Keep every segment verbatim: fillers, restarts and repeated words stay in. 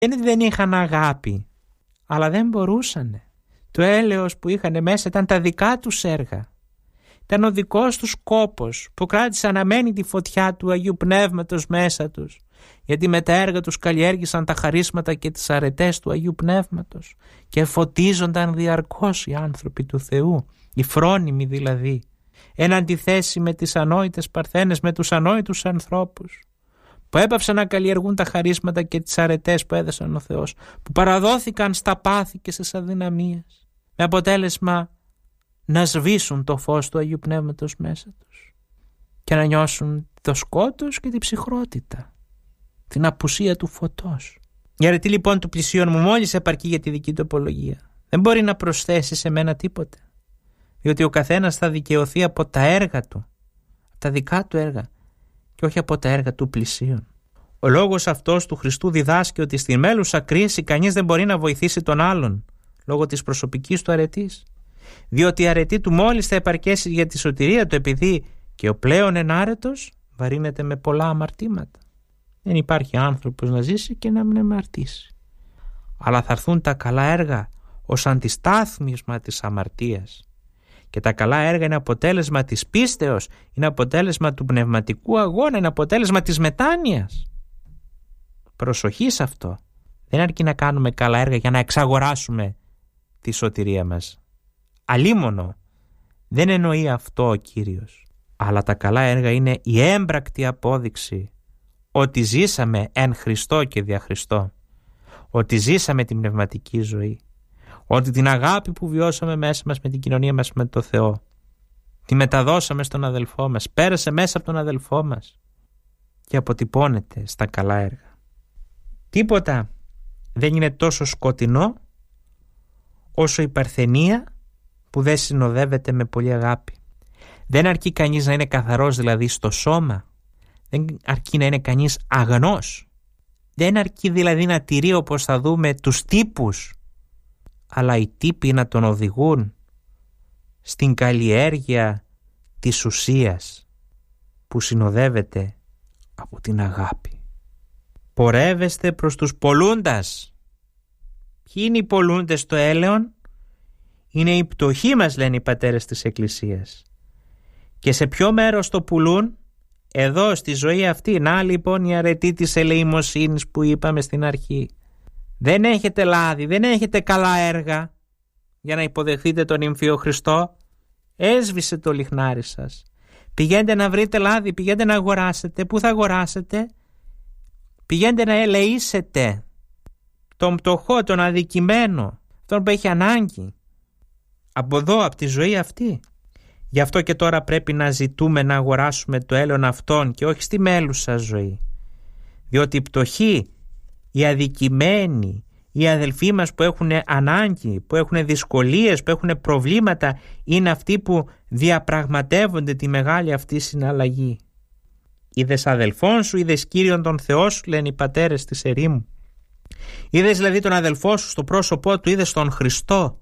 Δεν είναι ότι δεν είχαν αγάπη, αλλά δεν μπορούσανε. Το έλεος που είχαν μέσα ήταν τα δικά τους έργα. Ήταν ο δικός τους κόπος που κράτησε αναμένη τη φωτιά του Αγίου Πνεύματος μέσα τους, γιατί με τα έργα τους καλλιέργησαν τα χαρίσματα και τις αρετές του Αγίου Πνεύματος και φωτίζονταν διαρκώς οι άνθρωποι του Θεού, οι φρόνιμοι δηλαδή, εν αντιθέσει με τις ανόητες παρθένες, με τους ανόητους ανθρώπους που έπαυσαν να καλλιεργούν τα χαρίσματα και τις αρετές που έδωσαν ο Θεός, που παραδόθηκαν στα πάθη και στις αδυναμίες, με αποτέλεσμα να σβήσουν το φως του Αγίου Πνεύματος μέσα τους και να νιώσουν το σκότος και την ψυχρότητα, την απουσία του φωτός. Η αρετή λοιπόν του πλησίον μου μόλις επαρκεί για τη δική του απολογία. Δεν μπορεί να προσθέσει σε μένα τίποτε, διότι ο καθένας θα δικαιωθεί από τα έργα του, από τα δικά του έργα και όχι από τα έργα του πλησίον. Ο λόγος αυτός του Χριστού διδάσκει ότι στη μέλουσα κρίση κανείς δεν μπορεί να βοηθήσει τον άλλον λόγω της προσωπικής του αρετής, διότι η αρετή του μόλις θα επαρκέσει για τη σωτηρία του, επειδή και ο πλέον ενάρετος βαρύνεται με πολλά αμαρτήματα. Δεν υπάρχει άνθρωπος να ζήσει και να μην αμαρτήσει. Αλλά θα έρθουν τα καλά έργα ως αντιστάθμισμα της αμαρτίας. Και τα καλά έργα είναι αποτέλεσμα της πίστεως, είναι αποτέλεσμα του πνευματικού αγώνα, είναι αποτέλεσμα της μετάνοιας. Προσοχή σε αυτό. Δεν αρκεί να κάνουμε καλά έργα για να εξαγοράσουμε τη σωτηρία μας. Αλίμονο. Δεν εννοεί αυτό ο Κύριος. Αλλά τα καλά έργα είναι η έμπρακτη απόδειξη ότι ζήσαμε εν Χριστώ και δια Χριστώ. Ότι ζήσαμε την πνευματική ζωή. Ότι την αγάπη που βιώσαμε μέσα μας με την κοινωνία μας με το Θεό τη μεταδώσαμε στον αδελφό μας, πέρασε μέσα από τον αδελφό μας και αποτυπώνεται στα καλά έργα. Τίποτα δεν είναι τόσο σκοτεινό όσο η παρθενία που δεν συνοδεύεται με πολλή αγάπη. Δεν αρκεί κανείς να είναι καθαρός δηλαδή στο σώμα, δεν αρκεί να είναι κανείς αγνός, δεν αρκεί δηλαδή να τηρεί, όπως θα δούμε, τους τύπους, αλλά οι τύποι να τον οδηγούν στην καλλιέργεια της ουσίας που συνοδεύεται από την αγάπη. Πορεύεστε προς τους πολλούντας. Ποιοι είναι οι πολλούντες στο έλεον? Είναι οι πτωχοί μας, λένε οι πατέρες της Εκκλησίας. Και σε ποιο μέρος το πουλούν? Εδώ στη ζωή αυτή. Να λοιπόν η αρετή της ελεημοσύνης που είπαμε στην αρχή. Δεν έχετε λάδι, δεν έχετε καλά έργα για να υποδεχθείτε τον υμφίο Χριστό. Έσβησε το λιχνάρι σας. Πηγαίνετε να βρείτε λάδι, πηγαίνετε να αγοράσετε. Πού θα αγοράσετε? Πηγαίνετε να ελεήσετε τον πτωχό, τον αδικημένο, τον που έχει ανάγκη. Από εδώ, από τη ζωή αυτή. Γι' αυτό και τώρα πρέπει να ζητούμε να αγοράσουμε το έλεον αυτόν και όχι στη μέλουσα ζωή. Διότι οι πτωχοί, οι αδικημένοι, οι αδελφοί μας που έχουν ανάγκη, που έχουν δυσκολίες, που έχουν προβλήματα, είναι αυτοί που διαπραγματεύονται τη μεγάλη αυτή συναλλαγή. Είδες αδελφόν σου, είδες Κύριον τον Θεό σου, λένε οι πατέρες της ερήμου. Είδες δηλαδή τον αδελφό σου στο πρόσωπό του, είδες τον Χριστό.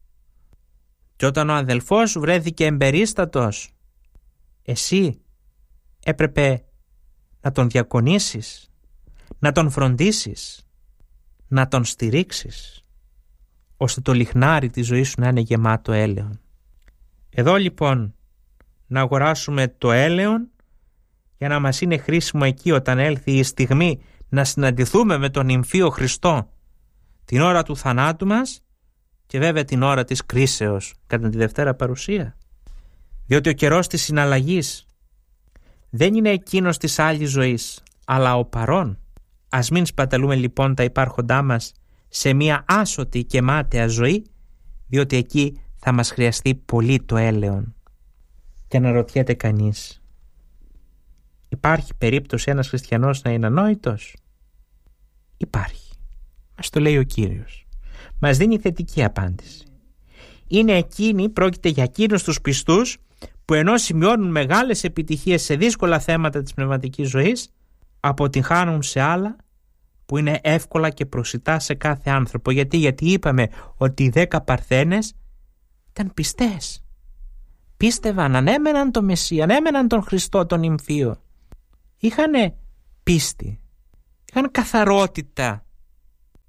Και όταν ο αδελφός σου βρέθηκε εμπερίστατος, εσύ έπρεπε να τον διακονήσεις, να τον φροντίσεις, να τον στηρίξεις, ώστε το λιχνάρι της ζωής σου να είναι γεμάτο έλεον. Εδώ λοιπόν να αγοράσουμε το έλεον για να μας είναι χρήσιμο εκεί όταν έλθει η στιγμή να συναντηθούμε με τον υμφίο Χριστό την ώρα του θανάτου μας και βέβαια την ώρα της κρίσεως κατά τη Δευτέρα Παρουσία. Διότι ο καιρός της συναλλαγής δεν είναι εκείνος της άλλης ζωής, αλλά ο παρόν. Ας μην σπαταλούμε λοιπόν τα υπάρχοντά μας σε μια άσωτη και μάταια ζωή, διότι εκεί θα μας χρειαστεί πολύ το έλεον. Και αναρωτιέται κανείς, υπάρχει περίπτωση ένας χριστιανός να είναι ανόητος? Υπάρχει. Μας το λέει ο Κύριος. Μας δίνει θετική απάντηση. Είναι εκείνοι, πρόκειται για εκείνους τους πιστούς που ενώ σημειώνουν μεγάλες επιτυχίες σε δύσκολα θέματα της πνευματικής ζωής, αποτυγχάνουν σε άλλα που είναι εύκολα και προσιτά σε κάθε άνθρωπο. Γιατί, γιατί είπαμε ότι οι δέκα παρθένες ήταν πιστές. Πίστευαν, ανέμεναν τον Μεσσία, ανέμεναν τον Χριστό τον υμφίο. Είχανε πίστη, είχαν καθαρότητα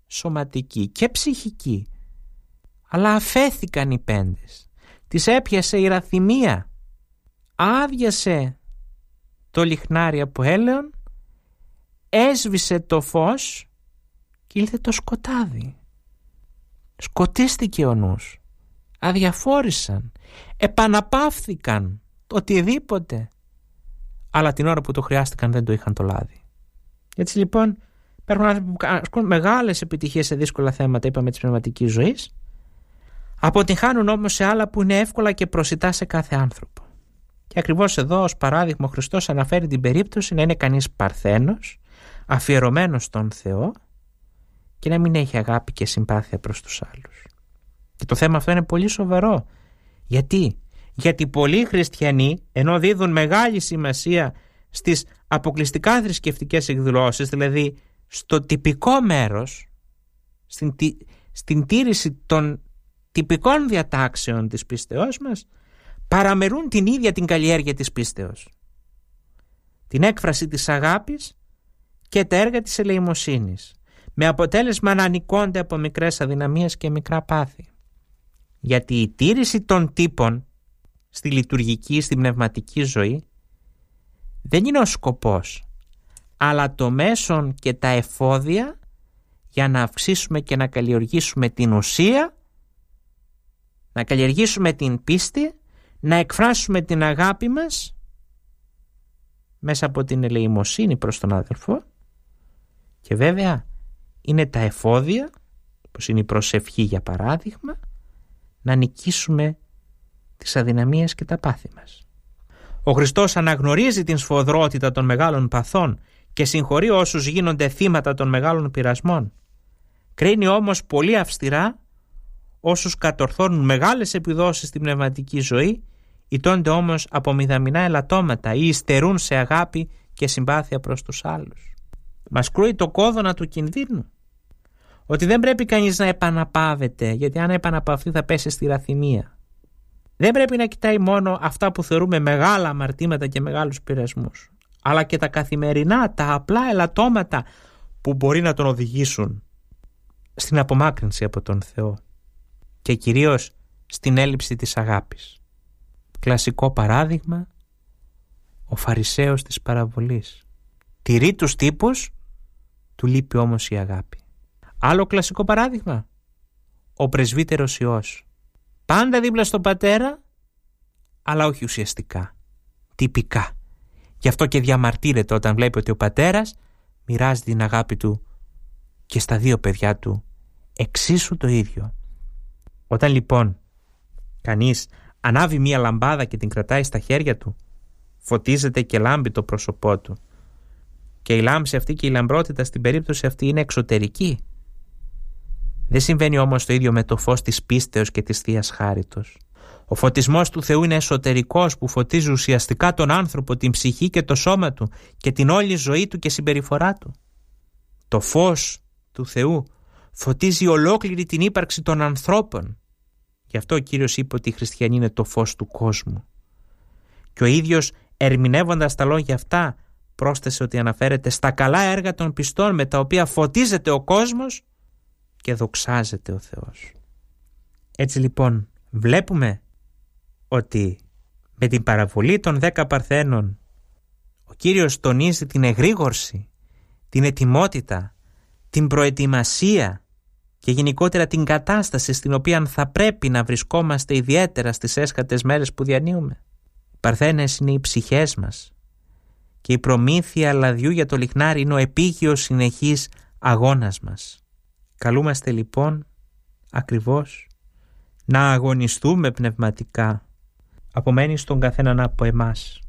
σωματική και ψυχική. Αλλά αφέθηκαν οι πέντες. Τις έπιασε η ραθυμία. Άδειασε το λιχνάρι από έλεον, έσβησε το φως και ήλθε το σκοτάδι. Σκοτίστηκε ο νους. Αδιαφόρησαν. Επαναπαύθηκαν. Οτιδήποτε. Αλλά την ώρα που το χρειάστηκαν δεν το είχαν το λάδι. Έτσι λοιπόν υπάρχουν άνθρωποι που ασκούν μεγάλες επιτυχίες σε δύσκολα θέματα, είπαμε, της πνευματικής ζωής. Αποτυγχάνουν όμως σε άλλα που είναι εύκολα και προσιτά σε κάθε άνθρωπο. Και ακριβώς εδώ ως παράδειγμα ο Χριστός αναφέρει την περίπτωση να είναι κανείς παρθένος, αφιερωμένος στον Θεό και να μην έχει αγάπη και συμπάθεια προς τους άλλους. Και το θέμα αυτό είναι πολύ σοβαρό. Γιατί? Γιατί πολλοί χριστιανοί, ενώ δίδουν μεγάλη σημασία στις αποκλειστικά θρησκευτικές εκδηλώσεις, δηλαδή στο τυπικό μέρος, στην, στην τήρηση των τυπικών διατάξεων της πίστεώς μας, παραμερούν την ίδια την καλλιέργεια της πίστεως, την έκφραση της αγάπης και τα έργα της ελεημοσύνης, με αποτέλεσμα να νικώνται από μικρές αδυναμίες και μικρά πάθη. Γιατί η τήρηση των τύπων στη λειτουργική, στη πνευματική ζωή δεν είναι ο σκοπός, αλλά το μέσον και τα εφόδια για να αυξήσουμε και να καλλιεργήσουμε την ουσία, να καλλιεργήσουμε την πίστη, να εκφράσουμε την αγάπη μας μέσα από την ελεημοσύνη προς τον αδελφό, και βέβαια είναι τα εφόδια, όπως είναι η προσευχή για παράδειγμα, να νικήσουμε τις αδυναμίες και τα πάθη μας. Ο Χριστός αναγνωρίζει την σφοδρότητα των μεγάλων παθών και συγχωρεί όσους γίνονται θύματα των μεγάλων πειρασμών. Κρίνει όμως πολύ αυστηρά όσους κατορθώνουν μεγάλες επιδόσεις στην πνευματική ζωή, ηττώνται όμως από μηδαμινά ελαττώματα ή υστερούν σε αγάπη και συμπάθεια προς τους άλλους. Μας κρούει το κόδωνα του κινδύνου. Ότι δεν πρέπει κανείς να επαναπαύεται, γιατί αν επαναπαυθεί θα πέσει στη ραθυμία. Δεν πρέπει να κοιτάει μόνο αυτά που θεωρούμε μεγάλα αμαρτήματα και μεγάλους πειρασμούς, αλλά και τα καθημερινά, τα απλά ελαττώματα που μπορεί να τον οδηγήσουν στην απομάκρυνση από τον Θεό και κυρίως στην έλλειψη της αγάπης. Κλασικό παράδειγμα, ο Φαρισαίος της παραβολής. Τηρεί τους τύπους, του λείπει όμως η αγάπη. Άλλο κλασικό παράδειγμα, ο πρεσβύτερος Υιός. Πάντα δίπλα στον πατέρα, αλλά όχι ουσιαστικά, τυπικά. Γι' αυτό και διαμαρτύρεται όταν βλέπει ότι ο πατέρας μοιράζει την αγάπη του και στα δύο παιδιά του εξίσου το ίδιο. Όταν λοιπόν κανείς ανάβει μία λαμπάδα και την κρατάει στα χέρια του, φωτίζεται και λάμπει το πρόσωπό του. Και η λάμψη αυτή και η λαμπρότητα στην περίπτωση αυτή είναι εξωτερική. Δεν συμβαίνει όμως το ίδιο με το φως της πίστεως και της Θείας Χάριτος. Ο φωτισμός του Θεού είναι εσωτερικός, που φωτίζει ουσιαστικά τον άνθρωπο, την ψυχή και το σώμα του και την όλη ζωή του και συμπεριφορά του. Το φως του Θεού φωτίζει ολόκληρη την ύπαρξη των ανθρώπων. Γι' αυτό ο Κύριος είπε ότι οι χριστιανοί είναι το φως του κόσμου. Και ο ίδιος, ερμηνεύοντας τα λόγια αυτά, πρόσθεσε ότι αναφέρεται στα καλά έργα των πιστών με τα οποία φωτίζεται ο κόσμος και δοξάζεται ο Θεός. Έτσι λοιπόν βλέπουμε ότι με την παραβολή των δέκα παρθένων ο Κύριος τονίζει την εγρήγορση, την ετοιμότητα, την προετοιμασία και γενικότερα την κατάσταση στην οποία θα πρέπει να βρισκόμαστε ιδιαίτερα στις έσχατες μέρες που διανύουμε. Οι παρθένες είναι οι ψυχές μας και η προμήθεια λαδιού για το λιχνάρι είναι ο επίγειος συνεχής αγώνας μας. Καλούμαστε λοιπόν ακριβώς να αγωνιστούμε πνευματικά. Απομένει στον καθέναν από εμάς,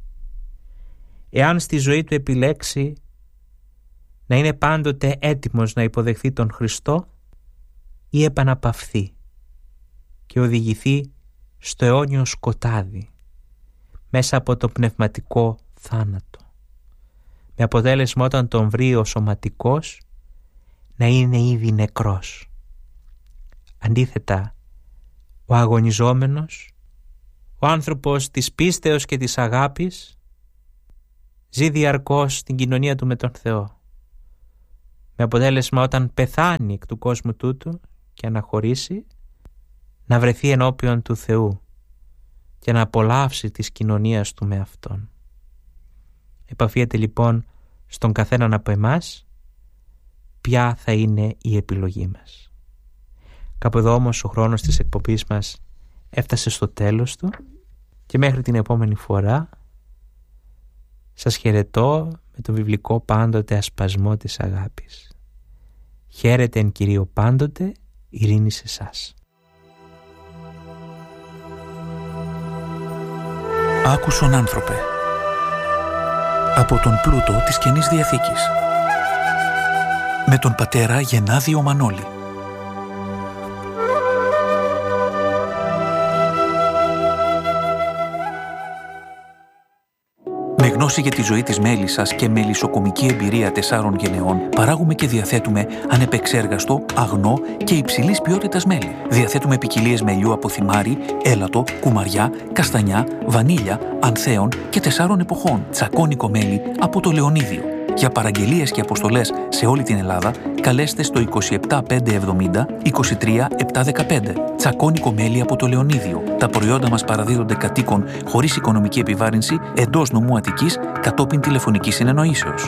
εάν στη ζωή του επιλέξει να είναι πάντοτε έτοιμος να υποδεχθεί τον Χριστό ή επαναπαυθεί και οδηγηθεί στο αιώνιο σκοτάδι μέσα από το πνευματικό θάνατο, με αποτέλεσμα όταν τον βρει ο σωματικός να είναι ήδη νεκρός. Αντίθετα, ο αγωνιζόμενος, ο άνθρωπος της πίστεως και της αγάπης, ζει διαρκώς την κοινωνία του με τον Θεό, με αποτέλεσμα όταν πεθάνει εκ του κόσμου τούτου και αναχωρήσει, να βρεθεί ενώπιον του Θεού και να απολαύσει της κοινωνίας του με Αυτόν. Επαφίεται λοιπόν στον καθέναν από εμάς ποια θα είναι η επιλογή μας. Κάπου εδώ όμως ο χρόνος της εκπομπής μας έφτασε στο τέλος του και μέχρι την επόμενη φορά σας χαιρετώ με το βιβλικό πάντοτε ασπασμό της αγάπης. Χαίρετε εν Κυρίω πάντοτε, ειρήνη σε εσάς. Άκουσον άνθρωπε, από τον πλούτο της Καινής Διαθήκης, με τον πατέρα Γενάδιο Μανώλη. Με γνώση για τη ζωή της μέλισσας και μελισσοκομική εμπειρία τεσσάρων γενεών, παράγουμε και διαθέτουμε ανεπεξέργαστο, αγνό και υψηλής ποιότητας μέλι. Διαθέτουμε ποικιλίες μελιού από θυμάρι, έλατο, κουμαριά, καστανιά, βανίλια, ανθέων και τεσσάρων εποχών. Τσακώνικο μέλι από το Λεωνίδιο. Για παραγγελίες και αποστολές σε όλη την Ελλάδα, καλέστε στο είκοσι επτά πεντακόσια εβδομήντα είκοσι τρία επτακόσια δεκαπέντε. Τσακώνικο μέλι από το Λεωνίδιο. Τα προϊόντα μας παραδίδονται κατοίκων χωρίς οικονομική επιβάρυνση εντός νομού Αττικής κατόπιν τηλεφωνικής συνεννοήσεως.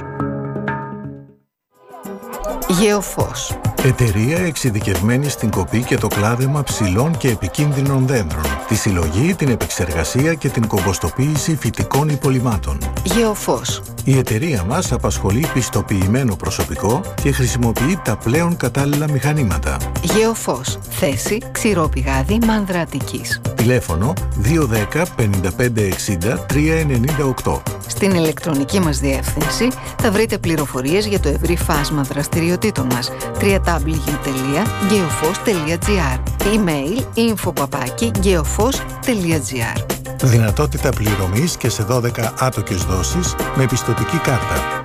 Γεωφός. Εταιρεία εξειδικευμένη στην κοπή και το κλάδεμα ψηλών και επικίνδυνων δέντρων, τη συλλογή, την επεξεργασία και την κομποστοποίηση φυτικών υπολειμμάτων. Γεωφός. Η εταιρεία μας απασχολεί πιστοποιημένο προσωπικό και χρησιμοποιεί τα πλέον κατάλληλα μηχανήματα. Γεωφός. Θέση Ξηρόπηγάδι Μάνδρα Αττικής. Τηλέφωνο δύο ένα μηδέν πέντε πέντε εξήντα τρία ενενήντα οκτώ. Στην ηλεκτρονική μας διεύθυνση θα βρείτε πληροφορίες για το ευρύ φάσμα δραστηριοτήτων μας. double-u double-u double-u τελεία geofos τελεία gr. Email info παπάκι geofos τελεία gr. Δυνατότητα πληρωμής και σε δώδεκα άτοκες δόσεις με πιστωτική κάρτα.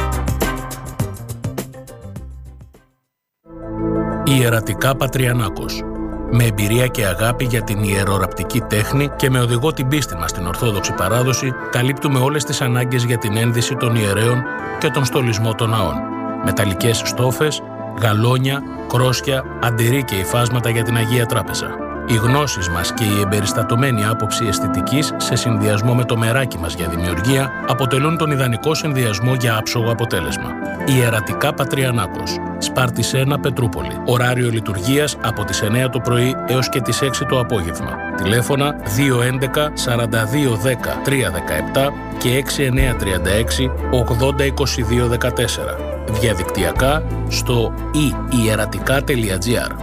Ιερατικά Πατριανάκος. Με εμπειρία και αγάπη για την ιεροραπτική τέχνη και με οδηγό την πίστη μας στην Ορθόδοξη παράδοση, καλύπτουμε όλες τις ανάγκες για την ένδυση των ιερέων και τον στολισμό των ναών. Μεταλλικές στόφες, γαλόνια, κρόσια, αντιρρή και υφάσματα για την Αγία Τράπεζα. Οι γνώσεις μας και η εμπεριστατωμένη άποψη αισθητικής σε συνδυασμό με το μεράκι μας για δημιουργία αποτελούν τον ιδανικό συνδυασμό για άψογο αποτέλεσμα. Ιερατικά Πατριανάκος. Σπάρτης ένα, Πετρούπολη. Ωράριο λειτουργίας από τις εννέα το πρωί έως και τις έξι το απόγευμα. Τηλέφωνα δύο ένα ένα σαράντα δύο δέκα τρία δεκαεπτά και έξι εννέα τρία έξι ογδόντα είκοσι δύο δεκατέσσερα. Διαδικτυακά στο i ιερατικά τελεία gr.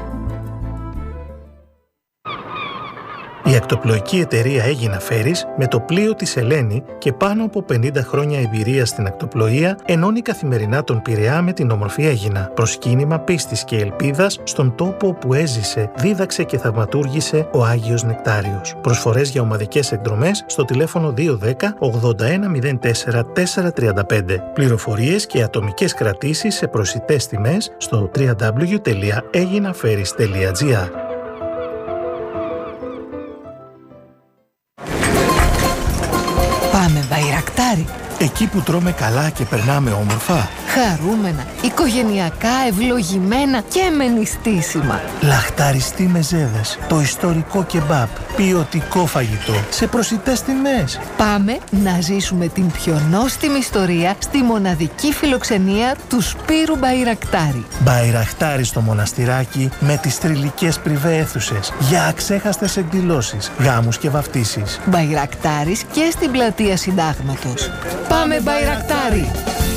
Η ακτοπλοϊκή εταιρεία Έγινα Φέρις, με το πλοίο της Ελένη και πάνω από πενήντα χρόνια εμπειρία στην ακτοπλοεία, ενώνει καθημερινά τον Πειραιά με την όμορφη Έγινα. Προσκύνημα πίστης και ελπίδας στον τόπο που έζησε, δίδαξε και θαυματούργησε ο Άγιος Νεκτάριος. Προσφορές για ομαδικές εκδρομές στο τηλέφωνο δύο ένα μηδέν ογδόντα ένα μηδέν τέσσερα τέσσερα τριάντα πέντε. Πληροφορίες και ατομικές κρατήσεις σε προσιτές τιμές στο double-u double-u double-u τελεία έγινα φέρις τελεία gr. Πάμε Μπαϊρακτάρι. Εκεί που τρώμε καλά και περνάμε όμορφα. Χαρούμενα, οικογενειακά, ευλογημένα και με νηστίσιμα. Λαχταριστοί μεζέδες, το ιστορικό κεμπάπ, ποιοτικό φαγητό, σε προσιτές τιμές. Πάμε να ζήσουμε την πιο νόστιμη ιστορία στη μοναδική φιλοξενία του Σπύρου Μπαϊρακτάρι. Μπαϊρακτάρι στο μοναστηράκι με τις τριλικές πριβέ αίθουσες για αξέχαστες εκδηλώσεις, γάμους και βαφτίσεις. Μπαϊρακτάρις και στην πλατεία Συντάγματος. Πάμε Μπαϊρακτάρι!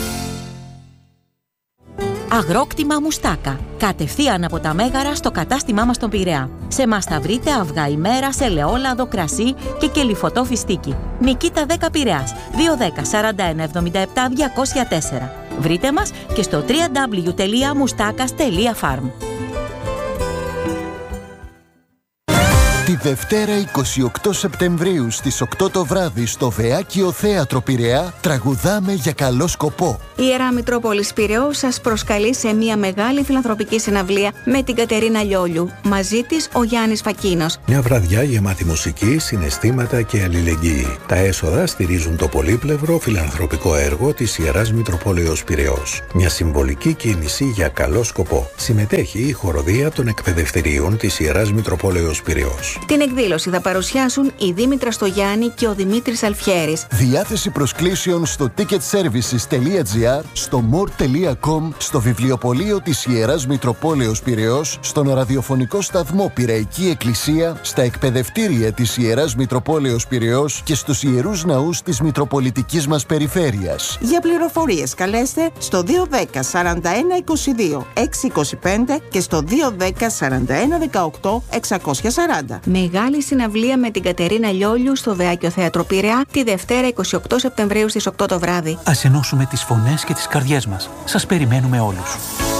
Αγρόκτημα Μουστάκα. Κατευθείαν από τα Μέγαρα στο κατάστημά μας στον Πειραιά. Σε μας θα βρείτε αυγά ημέρας, ελαιόλαδο, κρασί και κελυφωτό φιστίκι. Νικήτα δέκα Πειραιάς. δύο ένα μηδέν σαράντα ένα εβδομήντα επτά διακόσια τέσσερα. Βρείτε μας και στο double-u double-u double-u τελεία moustakas τελεία farm. Τη Δευτέρα εικοστή ογδόη Σεπτεμβρίου στις οκτώ το βράδυ στο Βεάκιο Θέατρο Πειραιά τραγουδάμε για καλό σκοπό. Η Ιερά Μητρόπολης Πειραιώς σας προσκαλεί σε μια μεγάλη φιλανθρωπική συναυλία με την Κατερίνα Λιόλιου. Μαζί της ο Γιάννης Φακίνος. Μια βραδιά γεμάτη μουσική, συναισθήματα και αλληλεγγύη. Τα έσοδα στηρίζουν το πολύπλευρο φιλανθρωπικό έργο της Ιεράς Μητροπόλεως Πειραιώς. Μια συμβολική κίνηση για καλό σκοπό. Συμμετέχει η χοροδία των εκπαιδευτηρίων της Ιεράς Μητροπόλεως Πειραιώς. Την εκδήλωση θα παρουσιάσουν η Δήμητρα Στογιάννη και ο Δημήτρης Αλφιέρης. Διάθεση προσκλήσεων στο ticketservices τελεία gr, στο more τελεία com, στο βιβλιοπωλείο της Ιεράς Μητροπόλεως Πειραιώς, στον ραδιοφωνικό σταθμό Πειραϊκή Εκκλησία, στα εκπαιδευτήρια της Ιεράς Μητροπόλεως Πειραιώς και στους ιερούς ναούς της Μητροπολιτικής μας περιφέρειας. Για πληροφορίες καλέστε στο δύο ένα μηδέν σαράντα ένα είκοσι δύο εξακόσια είκοσι πέντε και στο δύο ένα μηδέν σαράντα ένα δεκαοκτώ εξακόσια σαράντα. Μεγάλη συναυλία με την Κατερίνα Λιόλιου στο Βεάκιο Θέατρο Πειραιά τη Δευτέρα εικοστή ογδόη Σεπτεμβρίου στις οκτώ το βράδυ. Ας ενώσουμε τις φωνές και τις καρδιές μας. Σας περιμένουμε όλους.